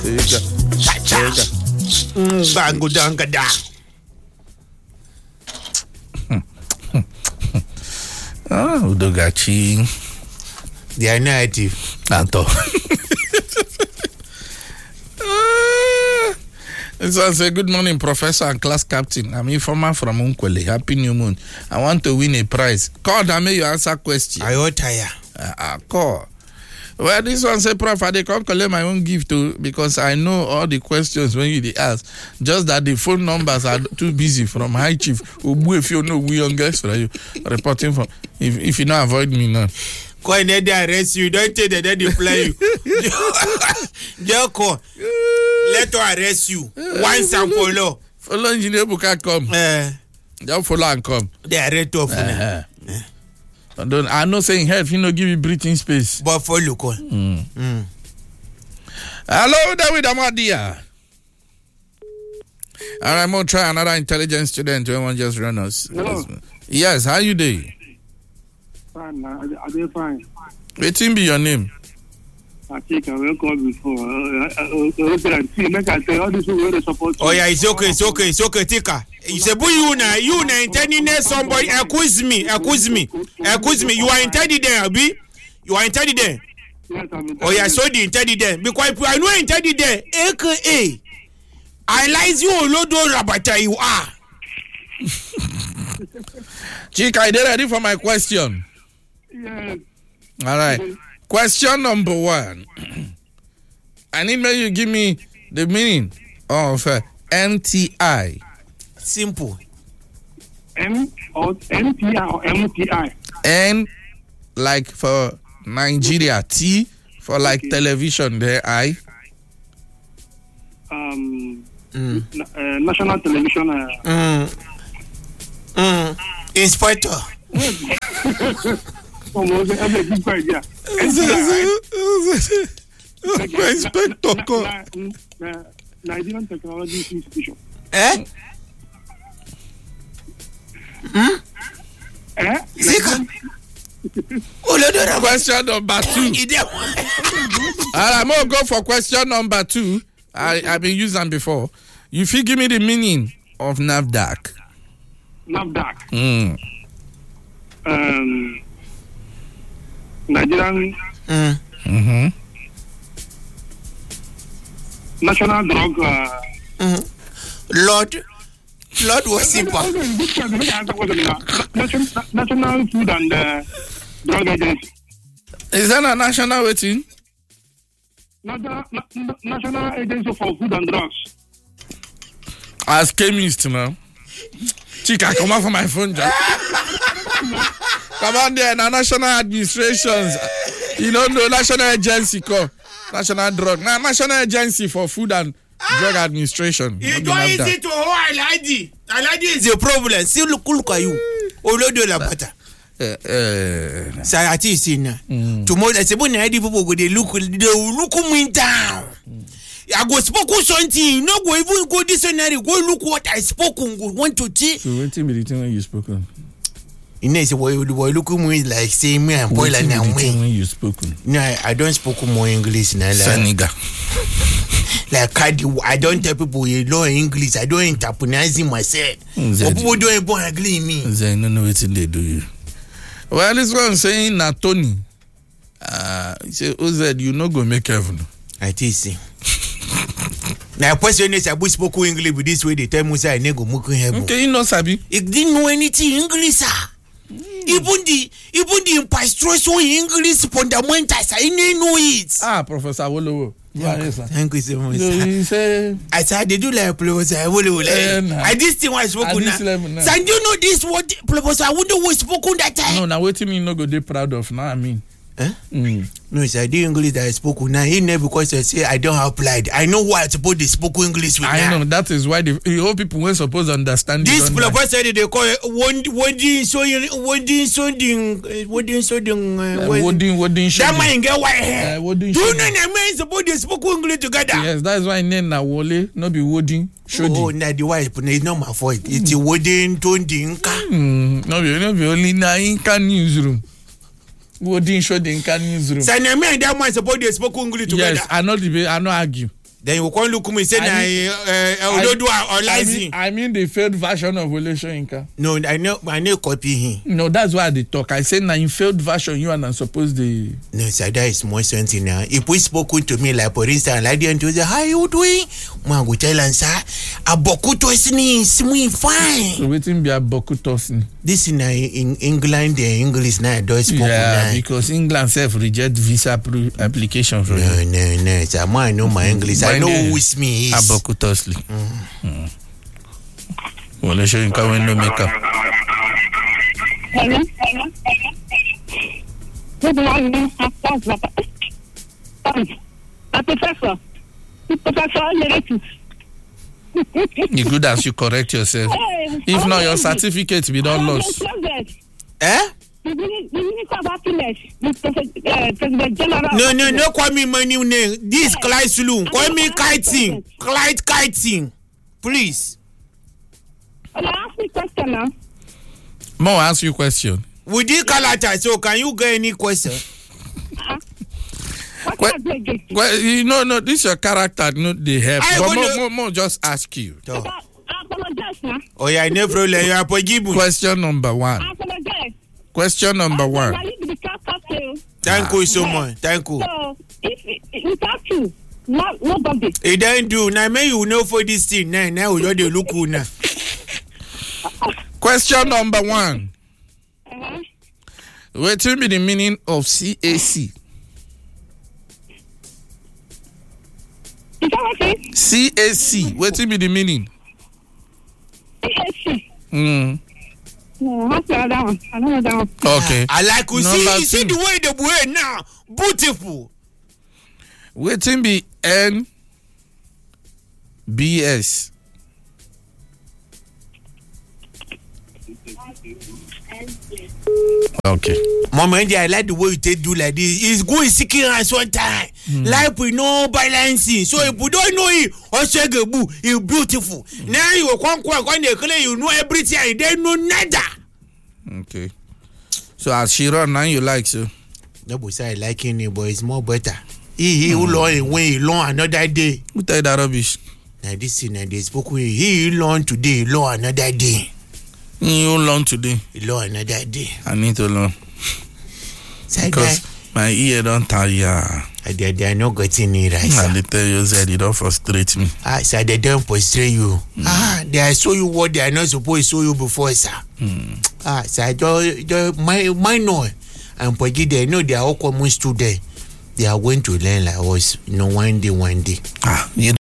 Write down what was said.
Bango danga da. Udogachi. They are native. Anto. So I say, good morning, Professor and class captain. I'm informer from Unkwele. Happy New Moon. I want to win a prize. Call and make you answer question. I ought tire. Call. Well, this one say, Prof, I can't collect my own gift too because I know all the questions when you ask. Just that the phone numbers are too busy from High Chief. If you know, we young guys for you reporting from. If you don't avoid me now. Go and they arrest you. Don't tell them they play you. Just call. Let her arrest you. Once and follow. Follow engineer Buka come. Just follow and come. They arrest you. I'm not saying help. You know, give you breathing space. But follow call. Hello, David Amadia. All right, I'm going to try another intelligent student. Everyone just run us. Hello. Yes, how you doing? Fine, I do fine. Waiting be your name. I think I will call before. Oh yeah, it's okay, Tika. You say, boy, you intending somebody accuse me. You are intending there, Abi? You are intending there? Yes, oh yeah, so the intending there. Because I know intending there, aka I like you Olodo Rabata, you are. Chika, are you ready for my question? Yes. All right. Question number 1. I need you give me the meaning of NTI. Simple. M or NTI or MTI? N like for Nigeria. T for like television. There I. National television. Inspector. Nigerian Technology Institution. Question number 2. I'm going to go for question number 2. I've been using before. You feel give me the meaning of NAFDAC. NAFDAC. Nigerian National Drug Lord was simple. National Food and Drug Agency. Is that a national waiting? National Agency for Food and Drugs. As chemist now. Chika, come out from my phone, Jack. Come on there, now national administrations. You don't know national agency called National Drug. Now National Agency for Food and Drug Administration. It's not easy to hold Aladi. Aladi is the problem. See, look at you. Olodo la bata. Sayati is in. Tomorrow, I say, when I people go, they look me down. I go spoke something. No go even go dictionary. Go look what I spoke. Want to see. So when you spoke on? Inez, boy, look me like say me and boy like now me. When you spoke on? No, I don't speak more English now. Saniga. Like I don't tell people you know English. I don't interponize myself. People don't agree me. They don't know what they do you. Well, this one saying na Tony. Say Oz, you no go make heaven. I see. Now, question is, I will speak English with this way. They tell me say I never go make heaven. Okay, you know Sabi. It didn't know anything English, sir. Even the impastration English fundamentals, I didn't know it. Professor Wolowo. Thank you so much. So I said they do like Professor Wolowo. I this thing was spoken now. So you know this what Professor Wolowo was spoken that time. No, now wait till me no go dey proud of now. I mean. No, it's I do English that I spoke now. He never because I say I don't have pride. I know why I suppose they spoke English with I know that is why the whole people weren't supposed to understand this professor they call it wording that man get white hair. Do you know the men suppose they spoke English together? Yes, that is why name na Wole, no be wording. Oh, now the wife, it's not my fault. It's a wording Tondinka. No be only na Inca newsroom. Wording show the Inca newsroom. So na men that man suppose they spoke English together. Yes, I not argue. Then you can't look me say Ododo or Lazy. I mean the failed version of Wole Soyinka. No, I know copy him. No, that's why they talk. I say now in failed version you are not supposed to. No, sir, that is more something now. If we spoke to me like for instance, like the enthusiast, how you doing? Man, go tell and sir, aboku tosini is fine. So waiting be aboku tosini. This in England, the English now does spoke. Yeah, because England self reject visa application from you. No, sir, I know my English. I know who with me is. Aboku tosli. Wole Soyinka when no make up. Hello. Good morning, Professor. Professor Emeritus. You good as you correct yourself. If not, your certificate be done lost. Eh? The Minister of Happiness, President General. No, call me my new name. This Clyde Sulu. Call me Kiting. Clyde Kiting. Please. Can I ask me a question now? Mo ask you question. We did Kalata, so can you get any question? No, this your character, no, they help. But Mo just ask you. I apologize now. Oh, yeah, I never let you forgive me. Question number one. I apologize. Question number one. Thank you so much. Thank you. So, if without you, nobody. It don't do. Now, may you know for this thing. Now, you already look good now. Question number one. What will be the meaning of CAC? Is that what it is? CAC. What will be the meaning? CAC. No, I don't know that one. Okay. I like you Number see two. the way the boy now. Beautiful. What will be NBS? Okay. Mama, I like the way you take do like this. It's good seeking us one time. Life with no balancing. So if we don't know it, it's beautiful. Now you can't you know everything. I don't know nada. Okay. So as she run now, you like so? No, but I like it, but it's more better. He will learn when he learn another day. Who tell you that rubbish? Now this thing they spoke with he learn today, learn another day. You learn today. He learn another day. I need to learn. Because my ear don't tire. They are not getting it right. And they tell you that it don't frustrate me. Sir, they don't frustrate you. They are show you what they are not supposed to show you before, sir. Sir, just minor. And Poggy, they know they are all common students. They are going to learn like us, one day. You